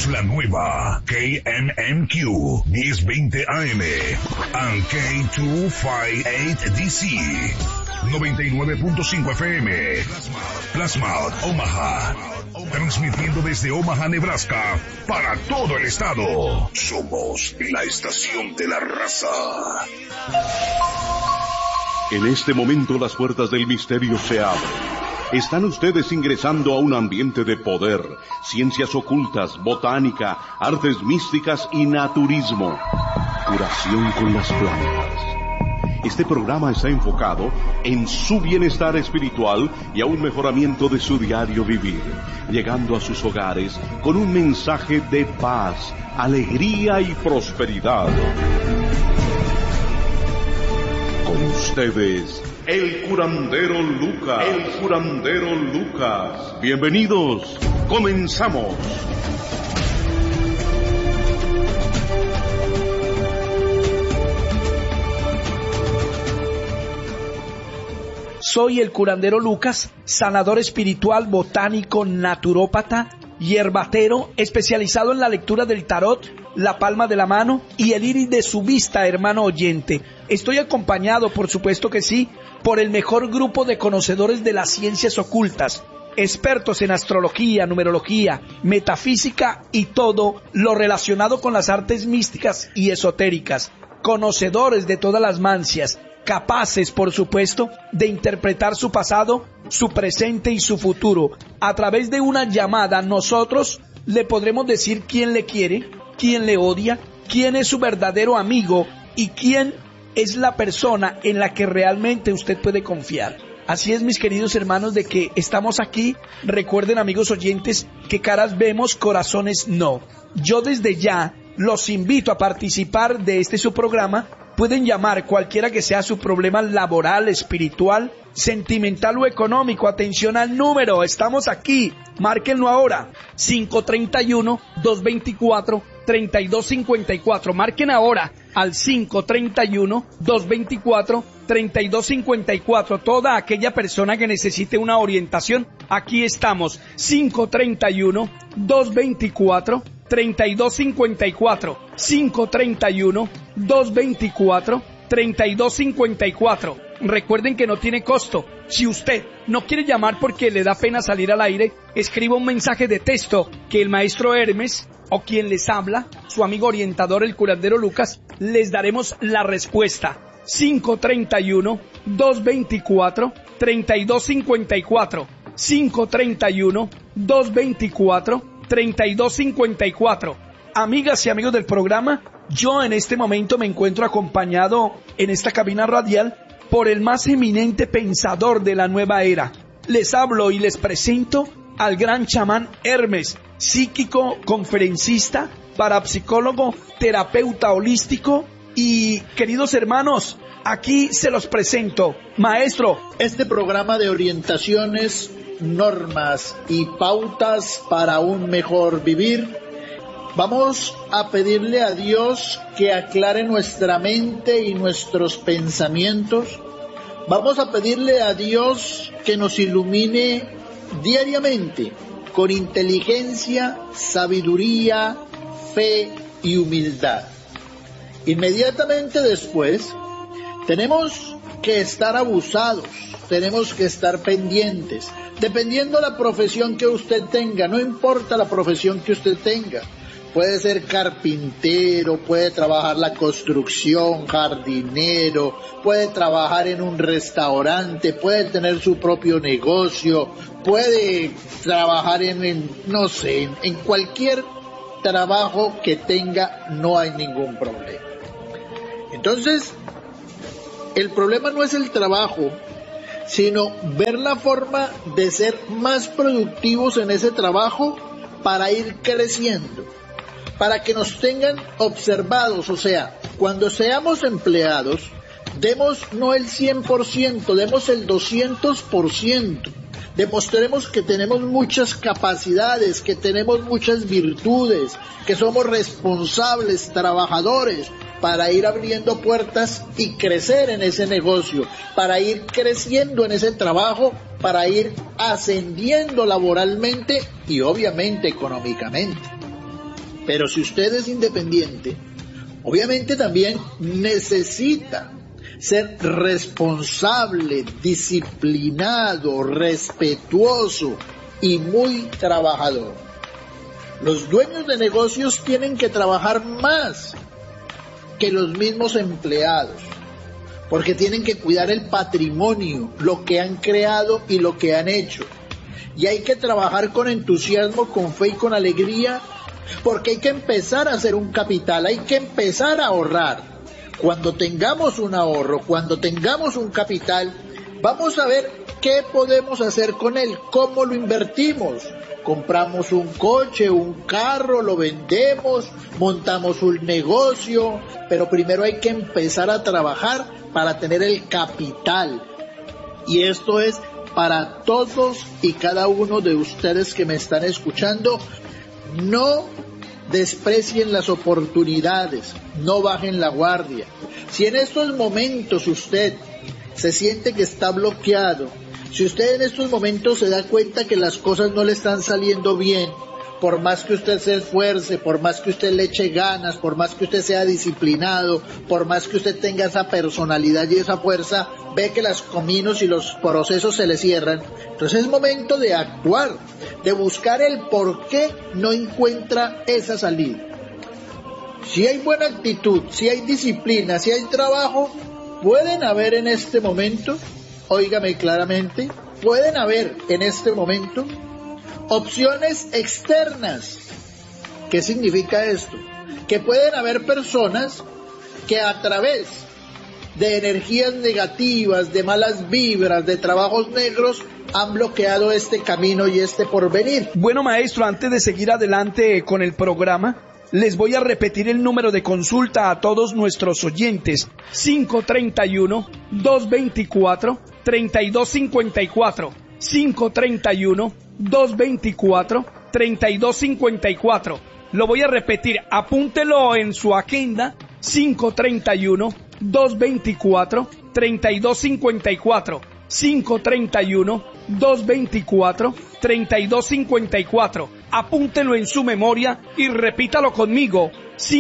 Somos la nueva KMMQ 1020 AM and K258DC 99.5 FM. Plasma, Omaha. Transmitiendo desde Omaha, Nebraska, para todo el estado. Somos la estación de la raza. En este momento las puertas del misterio se abren. Están ustedes ingresando a un ambiente de poder, ciencias ocultas, botánica, artes místicas y naturismo. Curación con las plantas. Este programa está enfocado en su bienestar espiritual y a un mejoramiento de su diario vivir, llegando a sus hogares con un mensaje de paz, alegría y prosperidad. Con ustedes, el curandero Lucas. El curandero Lucas. Bienvenidos. Comenzamos. Soy el curandero Lucas, sanador espiritual, botánico, naturópata, hierbatero, especializado en la lectura del tarot, la palma de la mano y el iris de su vista, hermano oyente. Estoy acompañado, por supuesto que sí, por el mejor grupo de conocedores de las ciencias ocultas, expertos en astrología, numerología, metafísica y todo lo relacionado con las artes místicas y esotéricas, conocedores de todas las mancias, capaces, por supuesto, de interpretar su pasado, su presente y su futuro. A través de una llamada, nosotros le podremos decir quién le quiere, quién le odia, quién es su verdadero amigo y quién es la persona en la que realmente usted puede confiar. Así es, mis queridos hermanos, de que estamos aquí. Recuerden, amigos oyentes, que caras vemos, corazones no. Yo desde ya los invito a participar de este su programa. Pueden llamar cualquiera que sea su problema laboral, espiritual, sentimental o económico. Atención al número, estamos aquí. Márquenlo ahora, 531-224-3254. Marquen ahora al 531-224-3254. Toda aquella persona que necesite una orientación, aquí estamos. 531-224-3254. 531-224-3254. Recuerden que no tiene costo. Si usted no quiere llamar porque le da pena salir al aire, escriba un mensaje de texto que el maestro Hermes o quien les habla, su amigo orientador, el curandero Lucas, les daremos la respuesta. 531-224-3254. 531-224-3254. Amigas y amigos del programa, yo en este momento me encuentro acompañado en esta cabina radial por el más eminente pensador de la nueva era. Les hablo y les presento al gran chamán Hermes, psíquico, conferencista, parapsicólogo, terapeuta holístico y, queridos hermanos, aquí se los presento. Maestro. Este programa de orientaciones, normas y pautas para un mejor vivir, vamos a pedirle a Dios que aclare nuestra mente y nuestros pensamientos. Vamos a pedirle a Dios que nos ilumine diariamente con inteligencia, sabiduría, fe y humildad. Inmediatamente después, tenemos que estar abusados, tenemos que estar pendientes, dependiendo de la profesión que usted tenga, no importa la profesión que usted tenga. Puede ser carpintero, puede trabajar la construcción, jardinero, puede trabajar en un restaurante, puede tener su propio negocio, puede trabajar en cualquier trabajo que tenga, no hay ningún problema. Entonces, el problema no es el trabajo, sino ver la forma de ser más productivos en ese trabajo para ir creciendo, para que nos tengan observados. O sea, cuando seamos empleados, demos no el 100%, demos el 200%. Demostremos que tenemos muchas capacidades, que tenemos muchas virtudes, que somos responsables, trabajadores, para ir abriendo puertas y crecer en ese negocio, para ir creciendo en ese trabajo, para ir ascendiendo laboralmente y obviamente económicamente. Pero si usted es independiente, obviamente también necesita ser responsable, disciplinado, respetuoso y muy trabajador. Los dueños de negocios tienen que trabajar más que los mismos empleados, porque tienen que cuidar el patrimonio, lo que han creado y lo que han hecho. Y hay que trabajar con entusiasmo, con fe y con alegría, porque hay que empezar a hacer un capital, hay que empezar a ahorrar. Cuando tengamos un ahorro, cuando tengamos un capital, vamos a ver qué podemos hacer con él, cómo lo invertimos. Compramos un coche, un carro, lo vendemos, montamos un negocio, pero primero hay que empezar a trabajar para tener el capital. Y esto es para todos y cada uno de ustedes que me están escuchando. No desprecien las oportunidades, no bajen la guardia. Si en estos momentos usted se siente que está bloqueado, si usted en estos momentos se da cuenta que las cosas no le están saliendo bien, por más que usted se esfuerce, por más que usted le eche ganas, por más que usted sea disciplinado, por más que usted tenga esa personalidad y esa fuerza, ve que los caminos y los procesos se le cierran, entonces es momento de actuar, de buscar el por qué no encuentra esa salida. Si hay buena actitud, si hay disciplina, si hay trabajo, pueden haber en este momento, óigame claramente, pueden haber en este momento opciones externas. ¿Qué significa esto? Que pueden haber personas que a través de energías negativas, de malas vibras, de trabajos negros, han bloqueado este camino y este porvenir. Bueno, maestro, antes de seguir adelante con el programa, les voy a repetir el número de consulta a todos nuestros oyentes. 531-224-3254. 531-224-3254. Lo voy a repetir, apúntelo en su agenda. 531-224-3254. 531-224-3254. Apúntelo en su memoria y repítalo conmigo.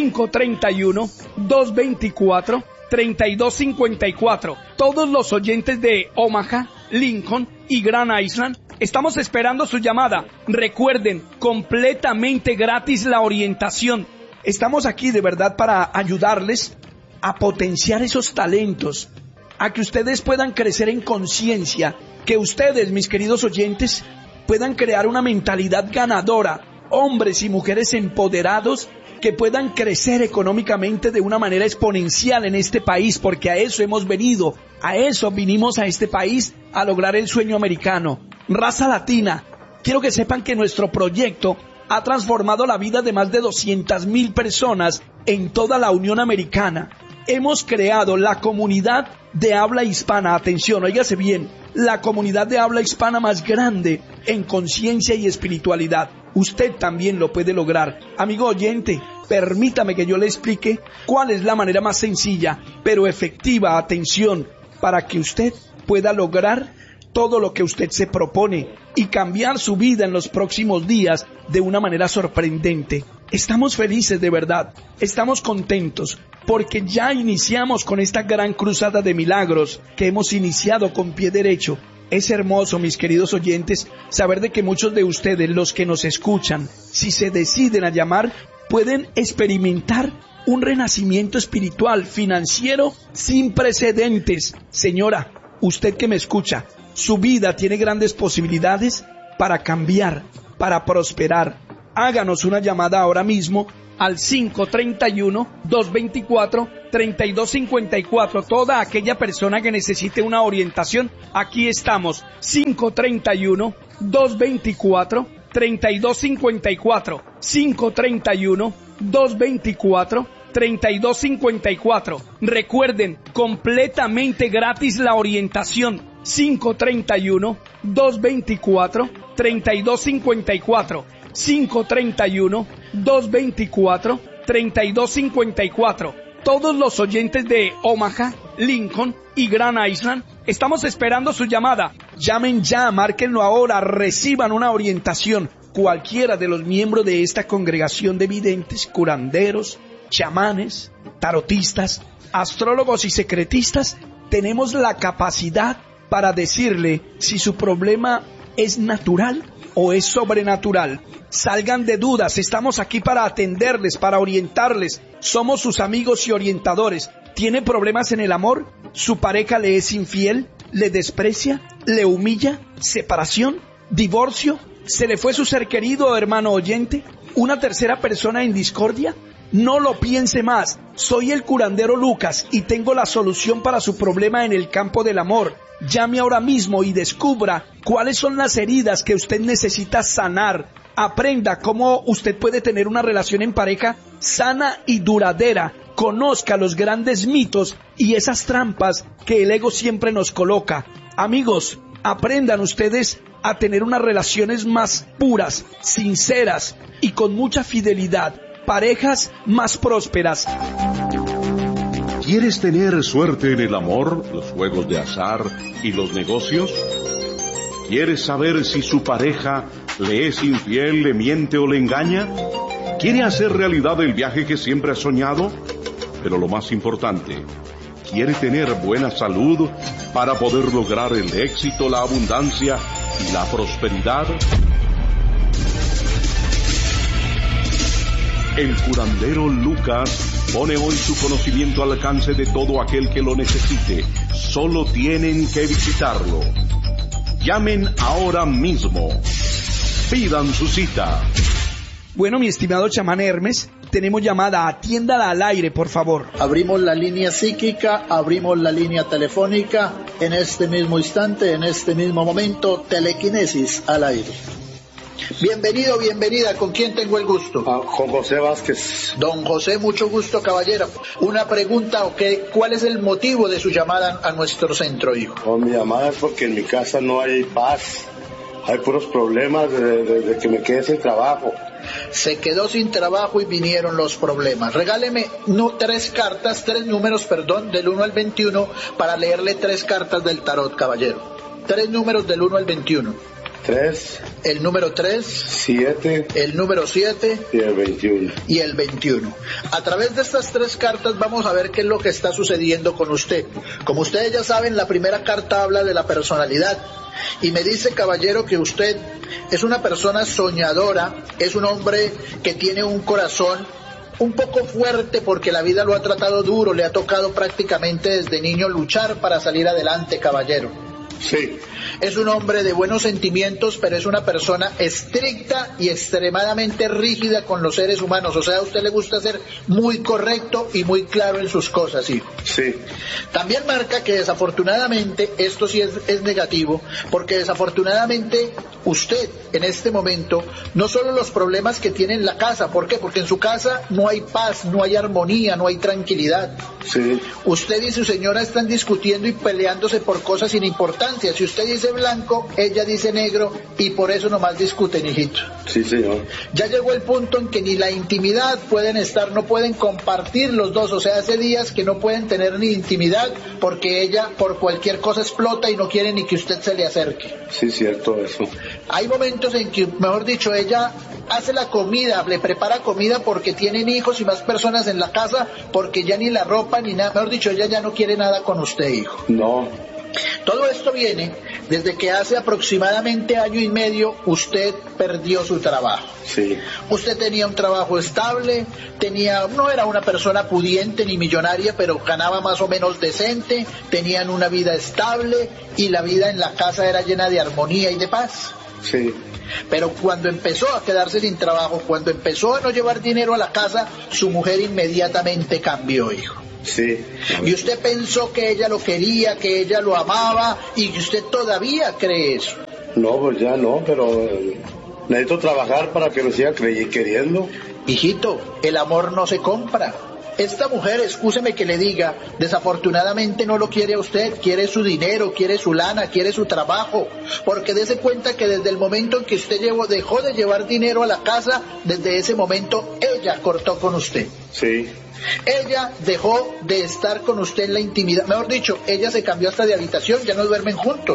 531-224-3254. Todos los oyentes de Omaha, Lincoln y Grand Island, estamos esperando su llamada. Recuerden, completamente gratis la orientación. Estamos aquí de verdad para ayudarles a potenciar esos talentos, a que ustedes puedan crecer en conciencia, que ustedes, mis queridos oyentes, puedan crear una mentalidad ganadora, hombres y mujeres empoderados que puedan crecer económicamente de una manera exponencial en este país, porque a eso hemos venido, a eso vinimos a este país, a lograr el sueño americano. Raza latina, quiero que sepan que nuestro proyecto ha transformado la vida de más de 200,000 personas en toda la Unión Americana. Hemos creado la comunidad de habla hispana, atención, óigase bien, la comunidad de habla hispana más grande en conciencia y espiritualidad. Usted también lo puede lograr. Amigo oyente, permítame que yo le explique cuál es la manera más sencilla, pero efectiva, atención, para que usted pueda lograr todo lo que usted se propone y cambiar su vida en los próximos días de una manera sorprendente. Estamos felices de verdad, estamos contentos porque ya iniciamos con esta gran cruzada de milagros que hemos iniciado con pie derecho. Es hermoso, mis queridos oyentes, saber de que muchos de ustedes, los que nos escuchan, si se deciden a llamar, pueden experimentar un renacimiento espiritual, financiero, sin precedentes. Señora, usted que me escucha, su vida tiene grandes posibilidades para cambiar, para prosperar. Háganos una llamada ahora mismo al 531-224-3254. Toda aquella persona que necesite una orientación, aquí estamos. 531-224-3254. 531-224-3254. Recuerden, completamente gratis la orientación. 531-224-3254. 531-224-3254. Todos los oyentes de Omaha, Lincoln y Grand Island, estamos esperando su llamada. Llamen ya, márquenlo ahora, reciban una orientación. cualquiera de los miembros de esta congregación de videntes, curanderos, chamanes, tarotistas, astrólogos y secretistas, tenemos la capacidad para decirle si su problema es natural o es sobrenatural. Salgan de dudas, estamos aquí para atenderles, para orientarles. Somos sus amigos y orientadores. ¿Tiene problemas en el amor? ¿Su pareja le es infiel? ¿Le desprecia? ¿Le humilla? ¿Separación? ¿Divorcio? ¿Se le fue su ser querido, hermano oyente? ¿Una tercera persona en discordia? No lo piense más. Soy el curandero Lucas y tengo la solución para su problema en el campo del amor. Llame ahora mismo y descubra cuáles son las heridas que usted necesita sanar. Aprenda cómo usted puede tener una relación en pareja sana y duradera. Conozca los grandes mitos y esas trampas que el ego siempre nos coloca. Amigos, aprendan ustedes a tener unas relaciones más puras, sinceras y con mucha fidelidad. Parejas más prósperas. ¿Quieres tener suerte en el amor, los juegos de azar y los negocios? ¿Quieres saber si su pareja le es infiel, le miente o le engaña? ¿Quiere hacer realidad el viaje que siempre ha soñado? Pero lo más importante, ¿quiere tener buena salud para poder lograr el éxito, la abundancia y la prosperidad? El curandero Lucas pone hoy su conocimiento al alcance de todo aquel que lo necesite. Solo tienen que visitarlo. Llamen ahora mismo. Pidan su cita. Bueno, mi estimado chamán Hermes, tenemos llamada. Atiéndala al aire, por favor. Abrimos la línea psíquica, abrimos la línea telefónica. En este mismo instante, en este mismo momento, telequinesis al aire. Bienvenido, bienvenida. ¿Con quién tengo el gusto? Con José Vázquez. Don José, mucho gusto, caballero. Una pregunta, ¿cuál es el motivo de su llamada a nuestro centro, hijo? Mi llamada es porque en mi casa no hay paz. Hay puros problemas desde que me quedé sin trabajo. Se quedó sin trabajo y vinieron los problemas. Regáleme tres números, del 1 al 21, para leerle 3 cartas del tarot, caballero. 3 números del 1 al 21. 3. El número 3. 7. El número 7. Y el 21. Y el 21. A través de estas 3 cartas vamos a ver qué es lo que está sucediendo con usted. Como ustedes ya saben, la primera carta habla de la personalidad. Y me dice, caballero, que usted es una persona soñadora, es un hombre que tiene un corazón un poco fuerte porque la vida lo ha tratado duro, le ha tocado prácticamente desde niño luchar para salir adelante, caballero. Sí. Es un hombre de buenos sentimientos, pero es una persona estricta y extremadamente rígida con los seres humanos. O sea, a usted le gusta ser muy correcto y muy claro en sus cosas, hijo. Sí. También marca que desafortunadamente, esto sí es negativo, porque desafortunadamente usted en este momento, no solo los problemas que tiene en la casa, ¿por qué? Porque en su casa no hay paz, no hay armonía, no hay tranquilidad. Sí. Usted y su señora están discutiendo y peleándose por cosas sin importancia. Si usted dice blanco, ella dice negro, y por eso nomás discuten, hijito. Sí, señor. Ya llegó el punto en que ni la intimidad no pueden compartir los dos. O sea, hace días que no pueden tener ni intimidad porque ella por cualquier cosa explota y no quiere ni que usted se le acerque. Sí, cierto eso. Hay momentos en que, mejor dicho, ella hace la comida, le prepara comida porque tienen hijos y más personas en la casa, porque ya ni la ropa ni nada, mejor dicho, ella ya no quiere nada con usted, hijo. No. Todo esto viene desde que hace aproximadamente 1 año y medio usted perdió su trabajo. Sí. Usted tenía un trabajo estable, no era una persona pudiente ni millonaria, pero ganaba más o menos decente, tenían una vida estable y la vida en la casa era llena de armonía y de paz. Sí. Pero cuando empezó a quedarse sin trabajo, cuando empezó a no llevar dinero a la casa, su mujer inmediatamente cambió, hijo. Sí. Y usted pensó que ella lo quería, que ella lo amaba, y que usted todavía cree eso. No, pues ya no, pero necesito trabajar para que me siga queriendo. Hijito, el amor no se compra. Esta mujer, excúseme que le diga, desafortunadamente no lo quiere a usted, quiere su dinero, quiere su lana, quiere su trabajo, porque dése cuenta que desde el momento en que usted dejó de llevar dinero a la casa, desde ese momento ella cortó con usted. Sí. Ella dejó de estar con usted en la intimidad, mejor dicho, ella se cambió hasta de habitación, ya no duermen juntos.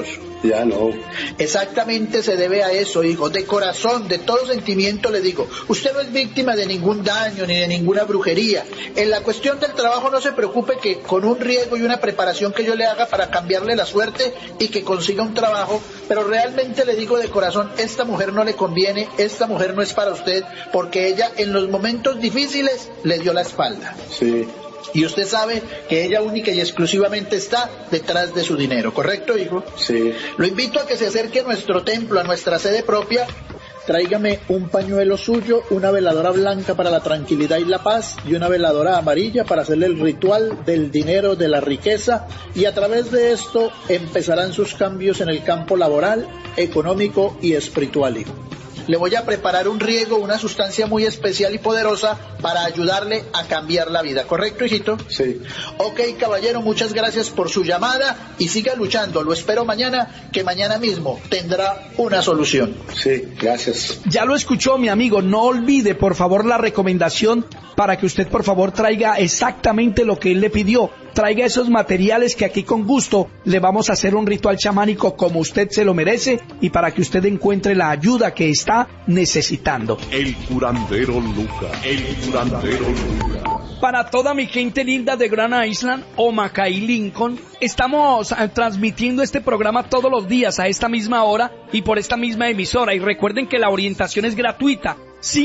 Ya no. Exactamente se debe a eso, hijo. De corazón, de todo sentimiento le digo, usted no es víctima de ningún daño ni de ninguna brujería. En la cuestión del trabajo no se preocupe, que con un riego y una preparación que yo le haga para cambiarle la suerte y que consiga un trabajo, pero realmente le digo de corazón, esta mujer no le conviene, esta mujer no es para usted, porque ella en los momentos difíciles le dio la espalda. Sí. Y usted sabe que ella única y exclusivamente está detrás de su dinero, ¿correcto, hijo? Sí. Lo invito a que se acerque a nuestro templo, a nuestra sede propia. Tráigame un pañuelo suyo, una veladora blanca para la tranquilidad y la paz y una veladora amarilla para hacerle el ritual del dinero, de la riqueza, y a través de esto empezarán sus cambios en el campo laboral, económico y espiritual, hijo. Le voy a preparar un riego, una sustancia muy especial y poderosa para ayudarle a cambiar la vida. ¿Correcto, hijito? Sí. Ok, caballero, muchas gracias por su llamada y siga luchando. Lo espero mañana, que mañana mismo tendrá una solución. Sí, gracias. Ya lo escuchó, mi amigo. No olvide, por favor, la recomendación para que usted, por favor, traiga exactamente lo que él le pidió. Traiga esos materiales que aquí con gusto le vamos a hacer un ritual chamánico como usted se lo merece y para que usted encuentre la ayuda que está necesitando. El curandero Lucas. El curandero Lucas. Para toda mi gente linda de Grand Island, Omaha y Lincoln, estamos transmitiendo este programa todos los días a esta misma hora y por esta misma emisora. Y recuerden que la orientación es gratuita.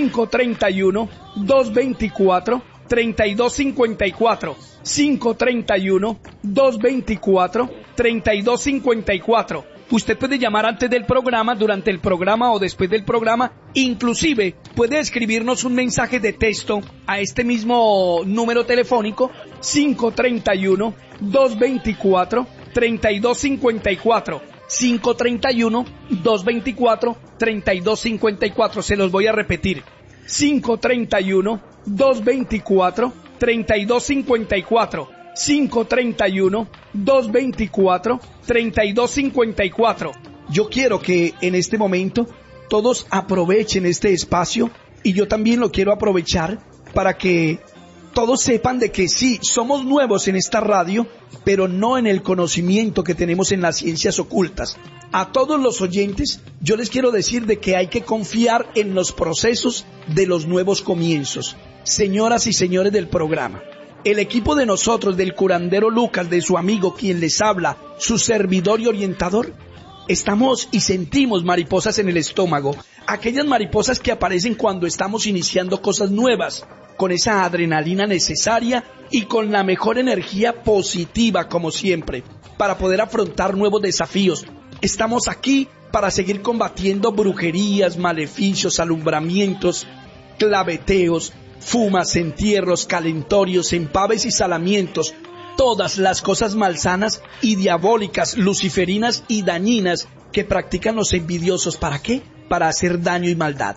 531-224-3254. 531-224-3254. Usted puede llamar antes del programa, durante el programa o después del programa. Inclusive puede escribirnos un mensaje de texto a este mismo número telefónico 531-224-3254. 531-224-3254. Se los voy a repetir. 531-224-3254. 531-224-3254. Yo quiero que en este momento todos aprovechen este espacio y yo también lo quiero aprovechar para que todos sepan de que sí, somos nuevos en esta radio, pero no en el conocimiento que tenemos en las ciencias ocultas. A todos los oyentes, yo les quiero decir de que hay que confiar en los procesos de los nuevos comienzos. Señoras y señores del programa, el equipo de nosotros, del curandero Lucas, de su amigo quien les habla, su servidor y orientador, estamos y sentimos mariposas en el estómago, aquellas mariposas que aparecen cuando estamos iniciando cosas nuevas, con esa adrenalina necesaria y con la mejor energía positiva como siempre, para poder afrontar nuevos desafíos. Estamos aquí para seguir combatiendo brujerías, maleficios, alumbramientos, claveteos, fumas, entierros, calentorios, empaves y salamientos, todas las cosas malsanas y diabólicas, luciferinas y dañinas que practican los envidiosos. ¿Para qué? Para hacer daño y maldad.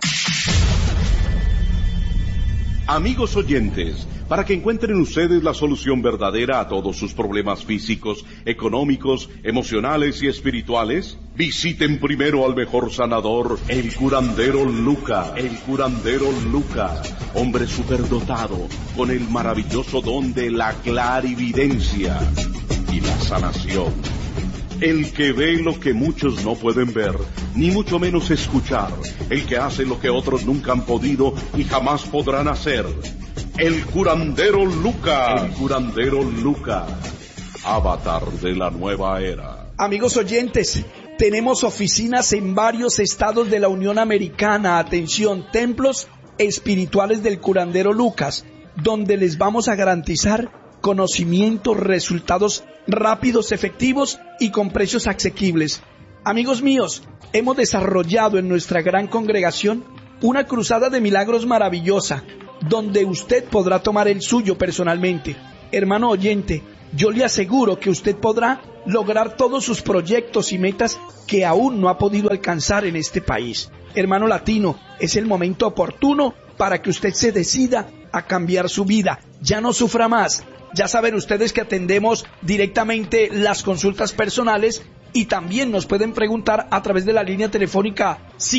Amigos oyentes, para que encuentren ustedes la solución verdadera a todos sus problemas físicos, económicos, emocionales y espirituales, visiten primero al mejor sanador, el curandero Lucas. El curandero Lucas, hombre superdotado con el maravilloso don de la clarividencia y la sanación. El que ve lo que muchos no pueden ver, ni mucho menos escuchar. El que hace lo que otros nunca han podido y jamás podrán hacer. El curandero Lucas. El curandero Lucas. Avatar de la nueva era. Amigos oyentes, tenemos oficinas en varios estados de la Unión Americana. Atención, templos espirituales del curandero Lucas, donde les vamos a garantizar conocimientos, resultados rápidos, efectivos y con precios asequibles. Amigos míos, hemos desarrollado en nuestra gran congregación una cruzada de milagros maravillosa, donde usted podrá tomar el suyo personalmente. Hermano oyente, yo le aseguro que usted podrá lograr todos sus proyectos y metas que aún no ha podido alcanzar en este país. Hermano latino, es el momento oportuno para que usted se decida a cambiar su vida. Ya no sufra más. Ya saben ustedes que atendemos directamente las consultas personales y también nos pueden preguntar a través de la línea telefónica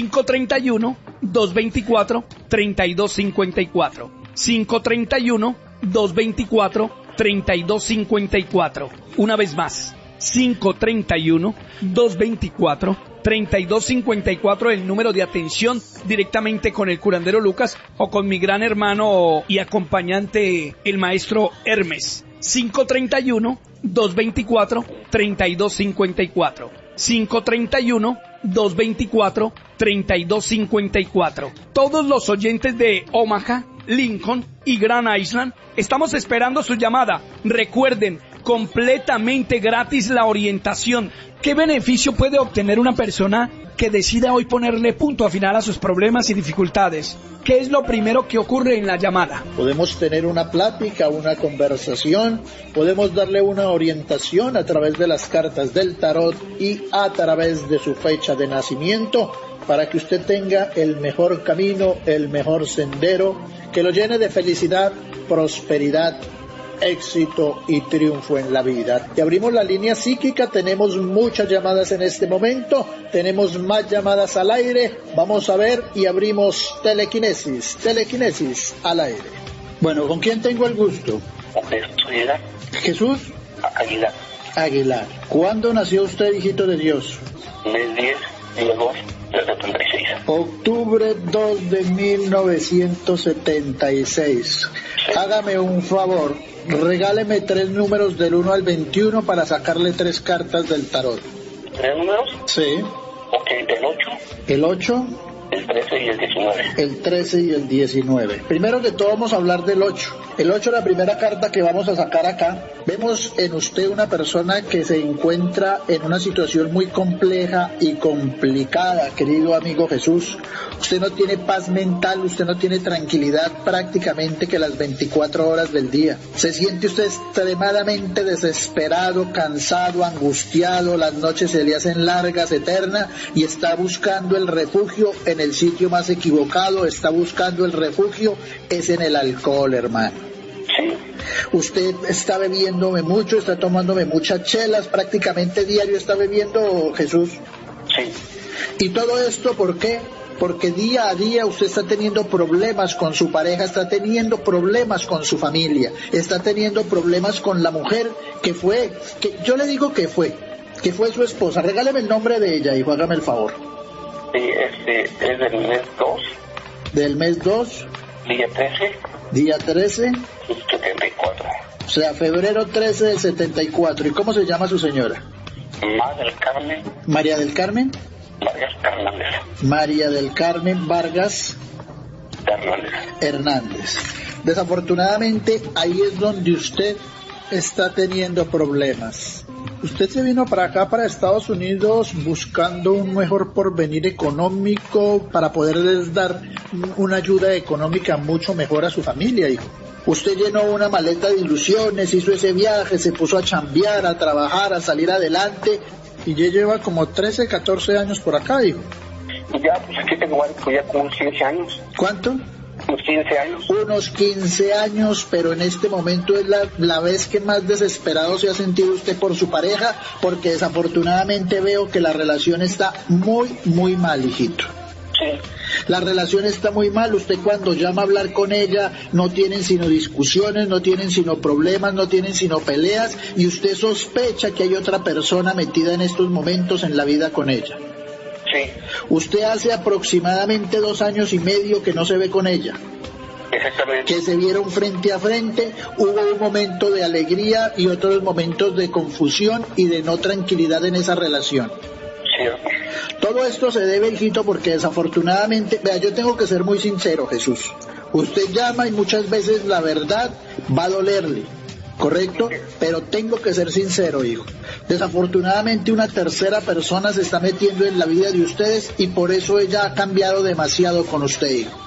531-224-3254. 531-224-3254. Una vez más, 531-224-3254, el número de atención directamente con el curandero Lucas o con mi gran hermano y acompañante, el maestro Hermes. 531-224-3254. 531-224-3254. Todos los oyentes de Omaha, Lincoln y Grand Island, estamos esperando su llamada. Recuerden, completamente gratis la orientación. ¿Qué beneficio puede obtener una persona que decida hoy ponerle punto final a sus problemas y dificultades? ¿Qué es lo primero que ocurre en la llamada? Podemos tener una plática, una conversación, podemos darle una orientación a través de las cartas del tarot y a través de su fecha de nacimiento, para que usted tenga el mejor camino, el mejor sendero, que lo llene de felicidad, prosperidad, éxito y triunfo en la vida. Y abrimos la línea psíquica, tenemos muchas llamadas en este momento, tenemos más llamadas al aire, vamos a ver, y abrimos telequinesis al aire. Bueno, ¿con quién tengo el gusto? Jesús Aguilar. ¿Cuándo nació usted, hijito de Dios? Mes 10 de agosto del 76. Octubre 2 de 1976. Hágame un favor, regáleme 3 números del 1 al 21 para sacarle 3 cartas del tarot. ¿3 números? Sí. Ok, el 8. El 8. El 13 y el 19. El 13 y el 19. Primero que todo vamos a hablar del 8. El 8 es la primera carta que vamos a sacar acá. Vemos en usted una persona que se encuentra en una situación muy compleja y complicada, querido amigo Jesús. Usted no tiene paz mental, usted no tiene tranquilidad prácticamente que las 24 horas del día. Se siente usted extremadamente desesperado, cansado, angustiado, las noches se le hacen largas, eternas, y está buscando el refugio en el sitio más equivocado, está buscando el refugio, es en el alcohol, hermano. Usted está bebiéndome mucho, está tomándome muchas chelas, prácticamente diario está bebiendo, Jesús. Sí. ¿Y todo esto por qué? Porque día a día usted está teniendo problemas con su pareja, está teniendo problemas con su familia, está teniendo problemas con la mujer que yo le digo que fue su esposa. Regáleme el nombre de ella, hijo, hágame el favor. Sí, es del mes 2. ¿Del mes 2? Día 13. Día 13. 74. O sea, febrero 13 del 74. ¿Y cómo se llama su señora? María del Carmen. Vargas Hernández. María del Carmen Vargas Hernández. Desafortunadamente, ahí es donde usted está teniendo problemas. Usted se vino para acá, para Estados Unidos, buscando un mejor porvenir económico para poderles dar una ayuda económica mucho mejor a su familia, hijo. Usted llenó una maleta de ilusiones, hizo ese viaje, se puso a chambear, a trabajar, a salir adelante, y ya lleva como 13, 14 años por acá, hijo. Ya, pues aquí tengo ya como unos 15 años. ¿Cuánto? Unos 15 años. Unos 15 años, pero en este momento es la vez que más desesperado se ha sentido usted por su pareja, porque desafortunadamente veo que la relación está muy, muy mal, hijito. Sí. La relación está muy mal, usted cuando llama a hablar con ella no tienen sino discusiones, no tienen sino problemas, no tienen sino peleas, y usted sospecha que hay otra persona metida en estos momentos en la vida con ella. Sí. Usted hace aproximadamente 2 años y medio que no se ve con ella. Exactamente. Que se vieron frente a frente, hubo un momento de alegría y otros momentos de confusión y de no tranquilidad en esa relación. Sí. Todo esto se debe, hijito, porque desafortunadamente, vea, yo tengo que ser muy sincero, Jesús. Usted llama y muchas veces la verdad va a dolerle, ¿correcto? Pero tengo que ser sincero, hijo. Desafortunadamente una tercera persona se está metiendo en la vida de ustedes y por eso ella ha cambiado demasiado con usted, hijo.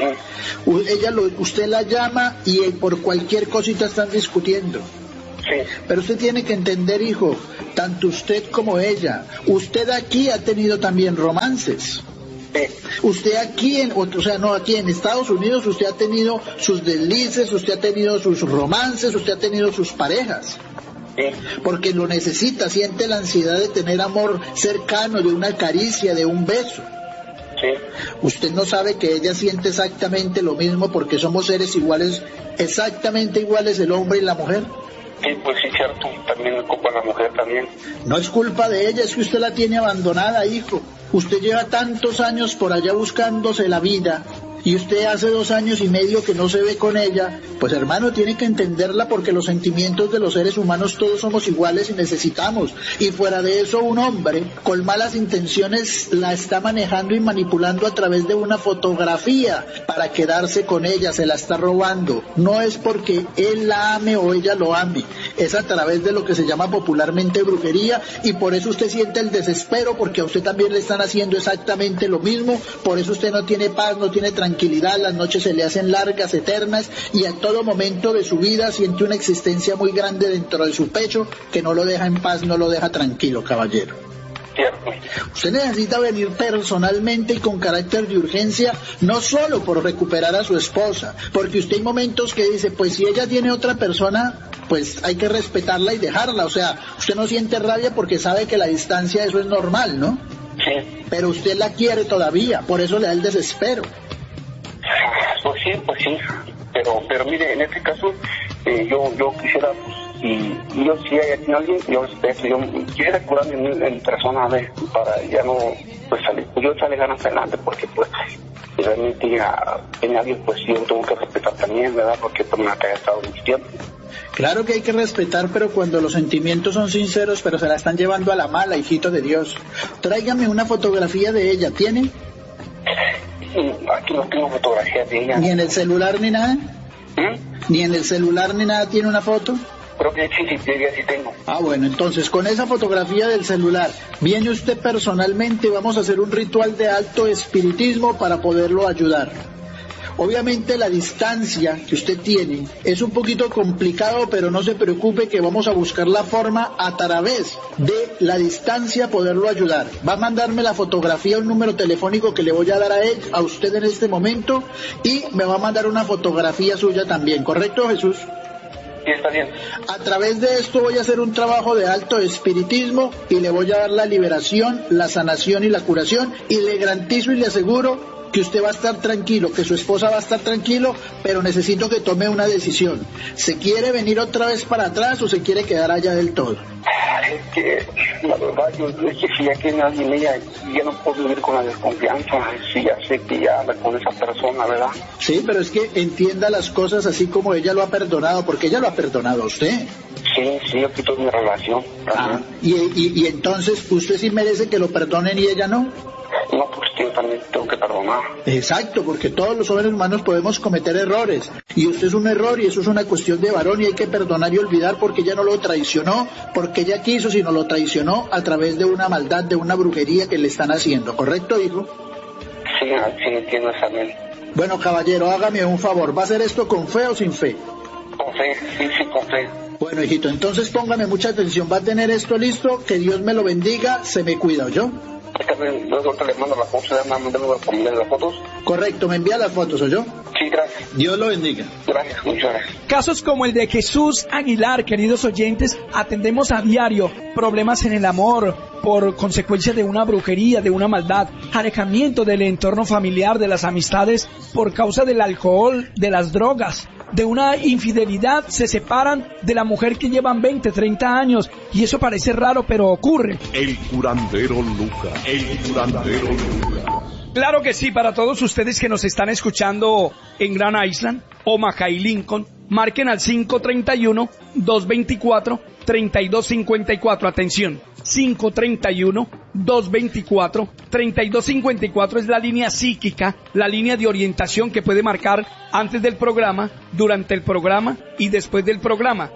Usted la llama y por cualquier cosita están discutiendo. Sí. Pero usted tiene que entender, hijo, tanto usted como ella, usted aquí ha tenido también romances. Sí. Usted aquí, aquí en Estados Unidos, usted ha tenido sus deslices, usted ha tenido sus romances, usted ha tenido sus parejas. Sí. Porque lo necesita, siente la ansiedad de tener amor cercano, de una caricia, de un beso. Sí. Usted no sabe que ella siente exactamente lo mismo porque somos seres iguales, exactamente iguales el hombre y la mujer. Sí, pues sí, cierto. También me culpa la mujer también. No es culpa de ella, es que usted la tiene abandonada, hijo. Usted lleva tantos años por allá buscándose la vida y usted hace 2 años y medio que no se ve con ella. Pues hermano, tiene que entenderla, porque los sentimientos de los seres humanos todos somos iguales y necesitamos. Y fuera de eso, un hombre con malas intenciones la está manejando y manipulando a través de una fotografía para quedarse con ella, se la está robando. No es porque él la ame o ella lo ame, es a través de lo que se llama popularmente brujería, y por eso usted siente el desespero, porque a usted también le están haciendo exactamente lo mismo. Por eso usted no tiene paz, no tiene tranquilidad, las noches se le hacen largas, eternas, y en todo momento de su vida siente una existencia muy grande dentro de su pecho que no lo deja en paz, no lo deja tranquilo, caballero. Cierto. Usted necesita venir personalmente y con carácter de urgencia, no solo por recuperar a su esposa, porque usted hay momentos que dice, pues si ella tiene otra persona, pues hay que respetarla y dejarla. O sea, usted no siente rabia porque sabe que la distancia, eso es normal, ¿no? Sí. Pero usted la quiere todavía, por eso le da el desespero. Pues sí. Pero mire, en este caso, yo quisiera, pues, y yo si hay aquí alguien, yo quisiera curarme en persona, para ya no, pues salir, pues yo echarle ganas adelante, porque pues realmente ya en alguien, pues yo tengo que respetar también, ¿verdad? Porque pues me ha estado mucho tiempo. Claro que hay que respetar, pero cuando los sentimientos son sinceros, pero se la están llevando a la mala, hijito de Dios. Tráigame una fotografía de ella, ¿tiene? Aquí no tengo fotografía de ella. ¿Ni en el celular ni nada? ¿Ni en el celular ni nada tiene una foto? Creo que sí tengo. Ah, bueno, entonces con esa fotografía del celular, viene usted personalmente, vamos a hacer un ritual de alto espiritismo para poderlo ayudar. Obviamente la distancia que usted tiene es un poquito complicado, pero no se preocupe que vamos a buscar la forma a través de la distancia poderlo ayudar. Va a mandarme la fotografía, un número telefónico que le voy a dar a usted en este momento, y me va a mandar una fotografía suya también, ¿correcto, Jesús? Sí, está bien. A través de esto voy a hacer un trabajo de alto espiritismo y le voy a dar la liberación, la sanación y la curación, y le garantizo y le aseguro que usted va a estar tranquilo, que su esposa va a estar tranquilo, pero necesito que tome una decisión. ¿Se quiere venir otra vez para atrás o se quiere quedar allá del todo? Es que, la verdad, es que si ya tiene alguien, ella, ya no puedo vivir con la desconfianza. Si ya sé que ya anda con esa persona, ¿verdad? Sí, pero es que entienda las cosas así como ella lo ha perdonado, porque ella lo ha perdonado a usted. Sí, yo quito mi relación. Ah, y entonces, ¿usted sí merece que lo perdonen y ella no? No, pues yo también tengo que perdonar. Exacto, porque todos los seres humanos podemos cometer errores, y usted es un error, y eso es una cuestión de varón, y hay que perdonar y olvidar, porque ella no lo traicionó porque ella quiso, sino lo traicionó a través de una maldad, de una brujería que le están haciendo, ¿correcto, hijo? Sí, entiendo esa bien. Bueno, caballero, hágame un favor, ¿va a hacer esto con fe o sin fe? Con fe, sí, con fe. Bueno, hijito, entonces póngame mucha atención, va a tener esto listo, que Dios me lo bendiga, se me cuida, ¿oyó? Luego te le mando las fotos, ya me mandan las fotos. Correcto, me envía las fotos, ¿oyó? Sí, gracias. Dios lo bendiga. Gracias, muchas gracias. Casos como el de Jesús Aguilar, queridos oyentes, atendemos a diario problemas en el amor por consecuencia de una brujería, de una maldad, alejamiento del entorno familiar, de las amistades por causa del alcohol, de las drogas, de una infidelidad, se separan de la mujer que llevan 20, 30 años, y eso parece raro, pero ocurre. El curandero Lucas. Claro que sí, para todos ustedes que nos están escuchando en Grand Island, Omaha y Lincoln, marquen al 531-224-3254. Atención, 531-224-3254 es la línea psíquica, la línea de orientación que puede marcar antes del programa, durante el programa y después del programa.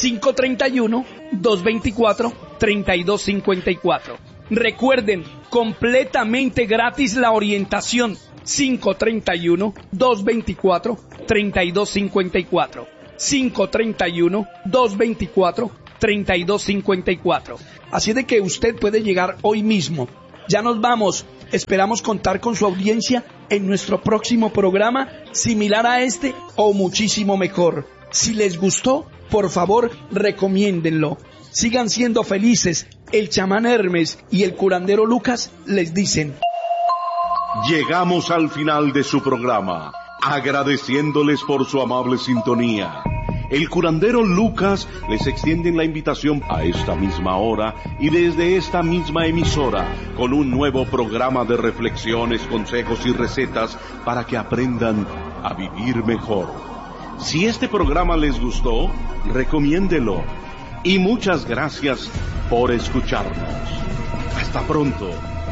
531-224-3254. Recuerden, completamente gratis la orientación. 531-224-3254. 531-224-3254. Así de que usted puede llegar hoy mismo. Ya nos vamos. Esperamos contar con su audiencia en nuestro próximo programa, similar a este o muchísimo mejor. Si les gustó, por favor, recomiéndenlo. Sigan siendo felices. El chamán Hermes y el curandero Lucas les dicen: Llegamos al final de su programa, agradeciéndoles por su amable sintonía. el curandero Lucas les extiende la invitación a esta misma hora y desde esta misma emisora con un nuevo programa de reflexiones, consejos y recetas para que aprendan a vivir mejor. Si este programa les gustó, recomiéndelo y muchas gracias por escucharnos. Hasta pronto.